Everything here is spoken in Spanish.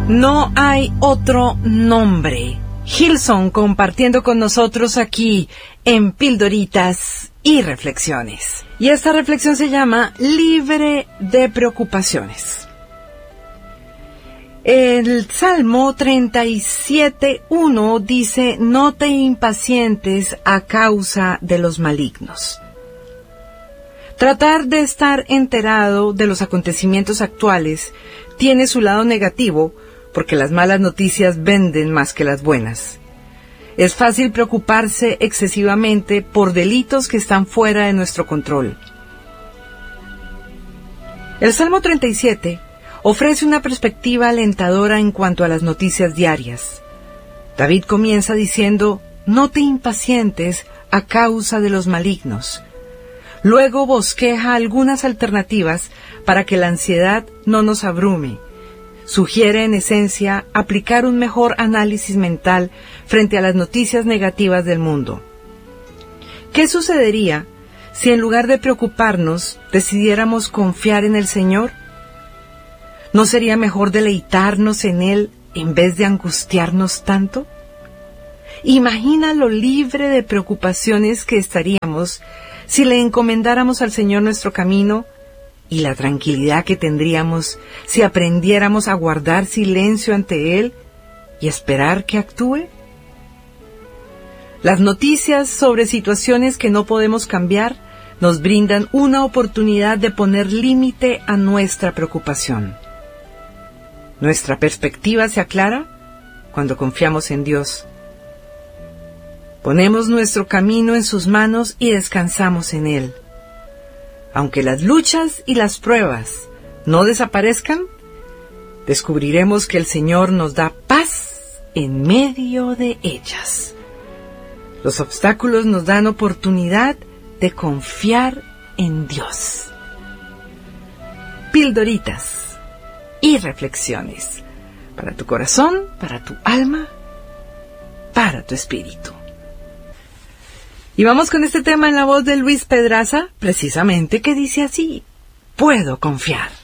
No hay otro nombre. Hillsong compartiendo con nosotros aquí en Pildoritas y Reflexiones. Y esta reflexión se llama Libre de Preocupaciones. El Salmo 37:1 dice: no te impacientes a causa de los malignos. Tratar de estar enterado de los acontecimientos actuales tiene su lado negativo, porque las malas noticias venden más que las buenas. Es fácil preocuparse excesivamente por delitos que están fuera de nuestro control. El Salmo 37 ofrece una perspectiva alentadora en cuanto a las noticias diarias. David comienza diciendo: no te impacientes a causa de los malignos. Luego bosqueja algunas alternativas para que la ansiedad no nos abrume. Sugiere en esencia aplicar un mejor análisis mental frente a las noticias negativas del mundo. ¿Qué sucedería si en lugar de preocuparnos decidiéramos confiar en el Señor? ¿No sería mejor deleitarnos en Él en vez de angustiarnos tanto? Imagina lo libre de preocupaciones que estaríamos si le encomendáramos al Señor nuestro camino, y la tranquilidad que tendríamos si aprendiéramos a guardar silencio ante Él y esperar que actúe. Las noticias sobre situaciones que no podemos cambiar nos brindan una oportunidad de poner límite a nuestra preocupación. Nuestra perspectiva se aclara cuando confiamos en Dios. Ponemos nuestro camino en sus manos y descansamos en Él. Aunque las luchas y las pruebas no desaparezcan, descubriremos que el Señor nos da paz en medio de ellas. Los obstáculos nos dan oportunidad de confiar en Dios. Pildoritas y reflexiones para tu corazón, para tu alma, para tu espíritu. Y vamos con este tema en la voz de Luis Pedraza, precisamente, que dice así: puedo confiar.